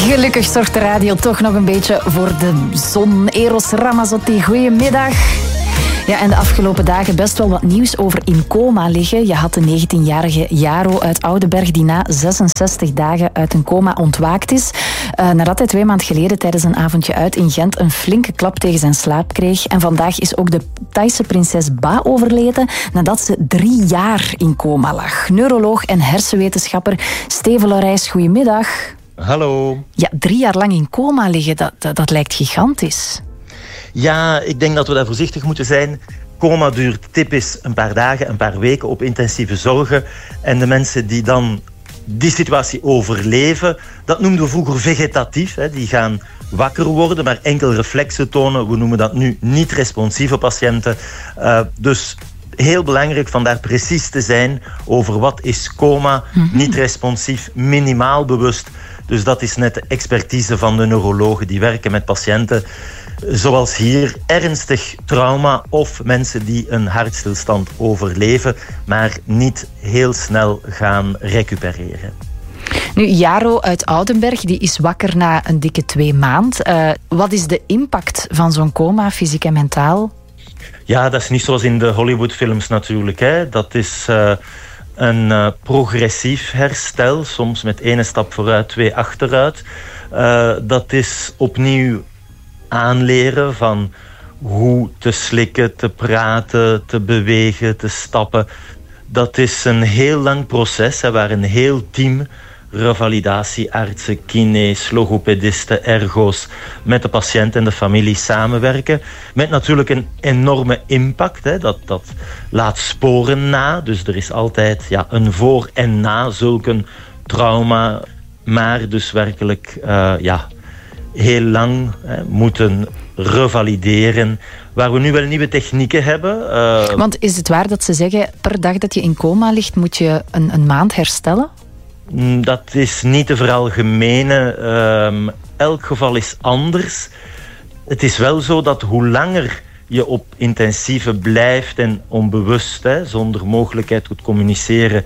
Gelukkig zorgt de radio toch nog een beetje voor de zon. Eros Ramazzotti, goedemiddag. Ja, en de afgelopen dagen best wel wat nieuws over in coma liggen. Je had de 19-jarige Jaro uit Oudenberg die na 66 dagen uit een coma ontwaakt is. Nadat hij 2 maanden geleden tijdens een avondje uit in Gent een flinke klap tegen zijn slaap kreeg. En vandaag is ook de Thaise prinses Ba overleden nadat ze 3 jaar in coma lag. Neuroloog en hersenwetenschapper Steven Laurijs, goedemiddag. Hallo. Ja, 3 jaar lang in coma liggen, dat lijkt gigantisch. Ja, ik denk dat we daar voorzichtig moeten zijn. Coma duurt typisch een paar dagen, een paar weken op intensieve zorgen. En de mensen die dan die situatie overleven, dat noemden we vroeger vegetatief. Die gaan wakker worden, maar enkel reflexen tonen. We noemen dat nu niet-responsieve patiënten. Dus heel belangrijk vandaar precies te zijn over wat is coma, niet-responsief, minimaal bewust. Dus dat is net de expertise van de neurologen die werken met patiënten zoals hier, ernstig trauma of mensen die een hartstilstand overleven, maar niet heel snel gaan recupereren. Nu, Jaro uit Oudenberg die is wakker na een dikke 2 maanden. Wat is de impact van zo'n coma, fysiek en mentaal? Ja, dat is niet zoals in de Hollywoodfilms natuurlijk. Dat is een progressief herstel, soms met 1 stap vooruit, 2 achteruit. Dat is opnieuw aanleren van hoe te slikken, te praten, te bewegen, te stappen. Dat is een heel lang proces waar een heel team, revalidatieartsen, kines, logopedisten, ergo's, met de patiënt en de familie samenwerken. Met natuurlijk een enorme impact. Dat laat sporen na. Dus er is altijd een voor en na zulke trauma. Maar dus werkelijk heel lang moeten revalideren. Waar we nu wel nieuwe technieken hebben. Want is het waar dat ze zeggen, per dag dat je in coma ligt, moet je een maand herstellen? Dat is niet te veralgemenen. Elk geval is anders. Het is wel zo dat hoe langer je op intensieve blijft en onbewust, zonder mogelijkheid tot communiceren,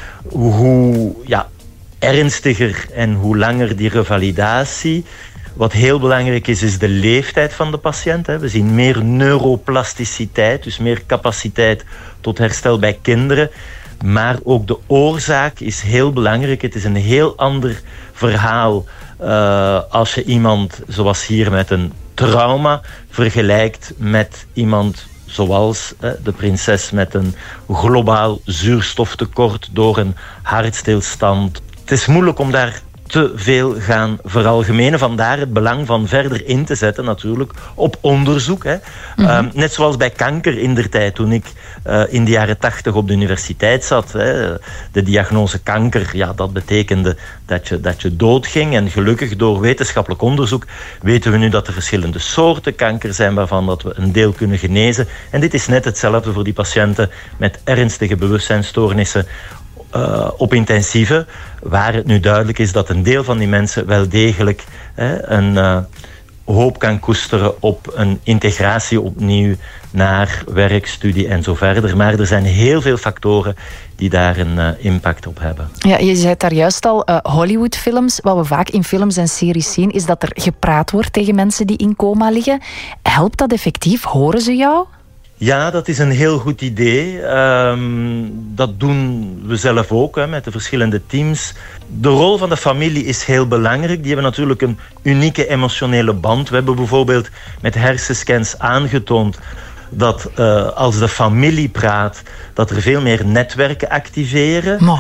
hoe ernstiger en hoe langer die revalidatie. Wat heel belangrijk is de leeftijd van de patiënt. We zien meer neuroplasticiteit, dus meer capaciteit tot herstel bij kinderen. Maar ook de oorzaak is heel belangrijk. Het is een heel ander verhaal als je iemand zoals hier met een trauma vergelijkt met iemand zoals de prinses met een globaal zuurstoftekort door een hartstilstand. Het is moeilijk om daar te veel gaan veralgemenen. Vandaar het belang van verder in te zetten natuurlijk op onderzoek. Net zoals bij kanker indertijd, toen ik in de jaren 80 op de universiteit zat. De diagnose kanker, dat betekende dat je doodging. En gelukkig door wetenschappelijk onderzoek weten we nu dat er verschillende soorten kanker zijn waarvan dat we een deel kunnen genezen. En dit is net hetzelfde voor die patiënten met ernstige bewustzijnsstoornissen op intensieve, waar het nu duidelijk is dat een deel van die mensen wel degelijk een hoop kan koesteren op een integratie opnieuw naar werk, studie en zo verder. Maar er zijn heel veel factoren die daar een impact op hebben. Ja, je zei het daar juist al, Hollywoodfilms. Wat we vaak in films en series zien, is dat er gepraat wordt tegen mensen die in coma liggen. Helpt dat effectief? Horen ze jou? Ja, dat is een heel goed idee. Dat doen we zelf ook met de verschillende teams. De rol van de familie is heel belangrijk. Die hebben natuurlijk een unieke emotionele band. We hebben bijvoorbeeld met hersenscans aangetoond dat als de familie praat, dat er veel meer netwerken activeren.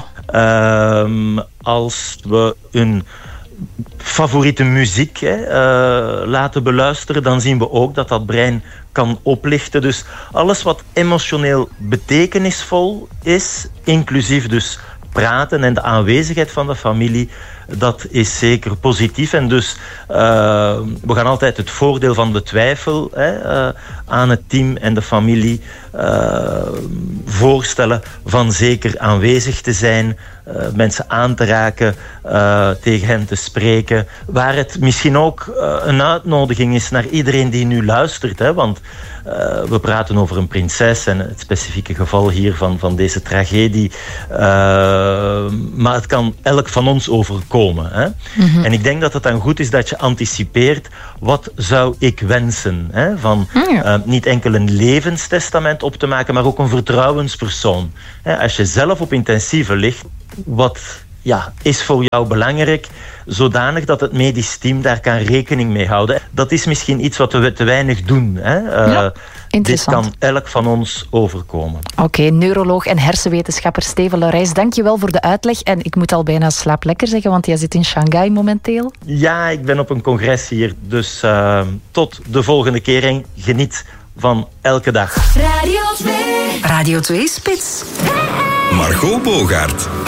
Als we een favoriete muziek laten beluisteren, dan zien we ook dat dat brein kan oplichten. Dus alles wat emotioneel betekenisvol is, inclusief dus praten en de aanwezigheid van de familie, dat is zeker positief. En dus we gaan altijd het voordeel van de twijfel aan het team en de familie voorstellen van zeker aanwezig te zijn, mensen aan te raken, tegen hen te spreken. Waar het misschien ook een uitnodiging is naar iedereen die nu luistert. Hè, want we praten over een prinses en het specifieke geval hier van deze tragedie. Maar het kan elk van ons overkomen. Hè? En ik denk dat het dan goed is dat je anticipeert. Wat zou ik wensen? Hè? Van niet enkel een levenstestament op te maken, maar ook een vertrouwenspersoon. Hè? Als je zelf op intensieve ligt, wat is voor jou belangrijk, zodanig dat het medisch team daar kan rekening mee houden. Dat is misschien iets wat we te weinig doen. Hè? Dit kan elk van ons overkomen. Oké, neuroloog en hersenwetenschapper Steven Laurijs, dank je wel voor de uitleg. En ik moet al bijna slaap lekker zeggen, want jij zit in Shanghai momenteel. Ja, ik ben op een congres hier. Dus tot de volgende keer en geniet van elke dag. Radio 2. Radio 2 Spits. Margot Bogaert.